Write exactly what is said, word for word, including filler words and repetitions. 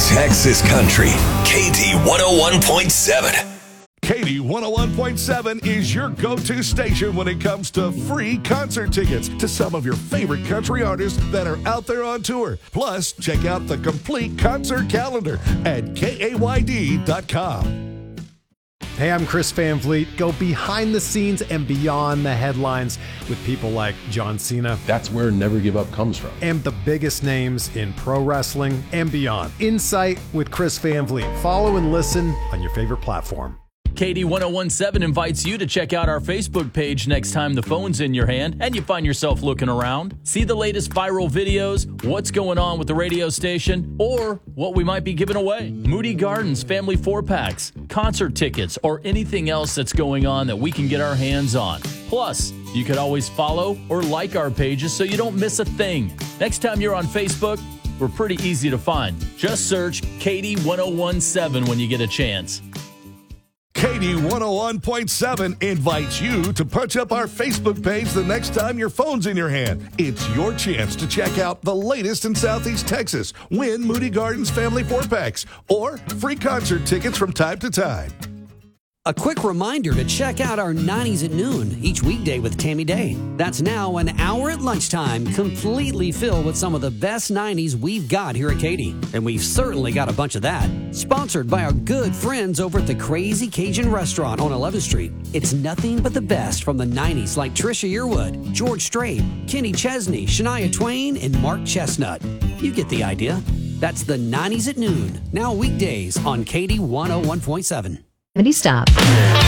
Texas Country, K D one oh one point seven. K D one oh one point seven is your go-to station when it comes to free concert tickets to some of your favorite country artists that are out there on tour. Plus, check out the complete concert calendar at K A Y D dot com. Hey, I'm Chris Van Vliet. Go behind the scenes and beyond the headlines with people like John Cena. That's where Never Give Up comes from. And the biggest names in pro wrestling and beyond. Insight with Chris Van Vliet. Follow and listen on your favorite platform. K D one oh one point seven invites you to check out our Facebook page next time the phone's in your hand and you find yourself looking around. See the latest viral videos, what's going on with the radio station, or what we might be giving away. Moody Gardens family four-packs, concert tickets, or anything else that's going on that we can get our hands on. Plus, you could always follow or like our pages so you don't miss a thing. Next time you're on Facebook, we're pretty easy to find. Just search K D one oh one point seven when you get a chance. K D one oh one point seven invites you to punch up our Facebook page the next time your phone's in your hand. It's your chance to check out the latest in Southeast Texas, win Moody Gardens family four-packs, or free concert tickets from time to time. A quick reminder to check out our nineties at noon each weekday with Tammy Day. That's now an hour at lunchtime, completely filled with some of the best nineties we've got here at Katy. And we've certainly got a bunch of that. Sponsored by our good friends over at the Crazy Cajun Restaurant on eleventh street. It's nothing but the best from the nineties like Trisha Yearwood, George Strait, Kenny Chesney, Shania Twain, and Mark Chestnut. You get the idea. That's the nineties at noon, now weekdays on K D one oh one point seven. Stop.